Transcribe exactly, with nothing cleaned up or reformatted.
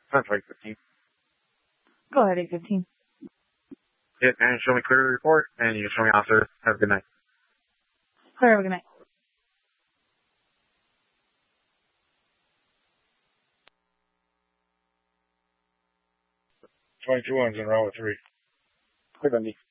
Sounds like fifteen. Go ahead, eight fifteen. Hit and show me clear to report, and you can show me officer. Have a good night. Clear, have a good night. twenty-two one's in row three. Clear, Dundee.